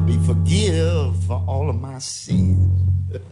be forgiven for all of my sins.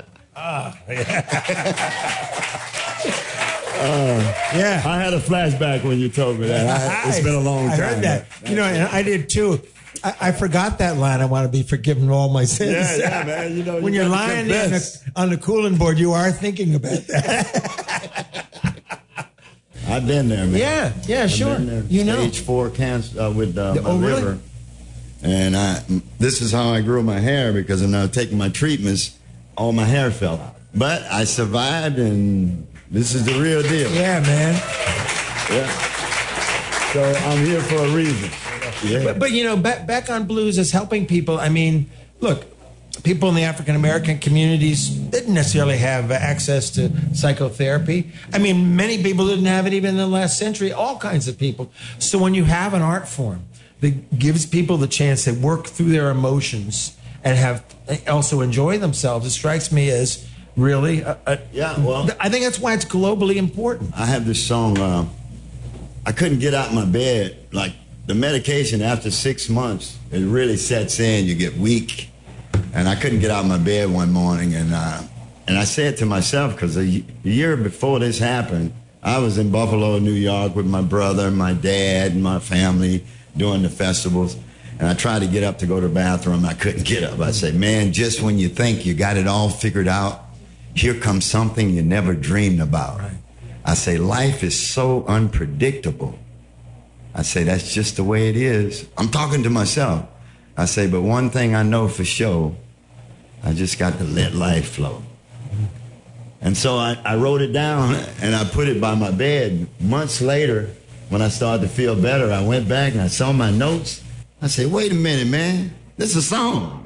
Yeah. I had a flashback when you told me that. It's been a long time. I heard that. And I did too. I forgot that line. I want to be forgiven all my sins. Yeah, man. When you're lying on the cooling board, you are thinking about that. I've been there, man. Yeah, sure. I've been there. Stage 4 cancer with my liver. And this is how I grew my hair, because when I was taking my treatments, all my hair fell out. But I survived, and this is the real deal. Yeah, man. Yeah. So I'm here for a reason. Yeah. But back on blues is helping people. I mean, look, people in the African American communities didn't necessarily have access to psychotherapy. I mean, many people didn't have it even in the last century, all kinds of people. So when you have an art form that gives people the chance to work through their emotions and also enjoy themselves, it strikes me as really I think that's why it's globally important. I have this song, I couldn't get out of my bed. Like, the medication after 6 months, it really sets in. You get weak. And I couldn't get out of my bed one morning. And I said to myself, because a year before this happened, I was in Buffalo, New York with my brother, my dad, and my family doing the festivals. And I tried to get up to go to the bathroom. I couldn't get up. I said, man, just when you think you got it all figured out, here comes something you never dreamed about. Right. I say, life is so unpredictable. I say, that's just the way it is. I'm talking to myself. I say, but one thing I know for sure, I just got to let life flow. And so I wrote it down, and I put it by my bed. Months later, when I started to feel better, I went back and I saw my notes. I said, wait a minute, man, this is a song.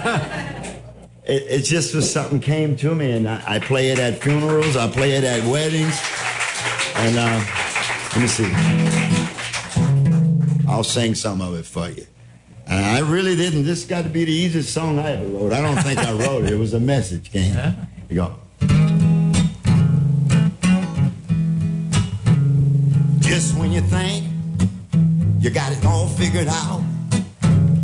It just was something came to me, and I play it at funerals, I play it at weddings. And let me see. I'll sing some of it for you. And I really didn't. This got to be the easiest song I ever wrote. I don't think I wrote it. It was a message, Ken. Here you go. Just when you think you got it all figured out,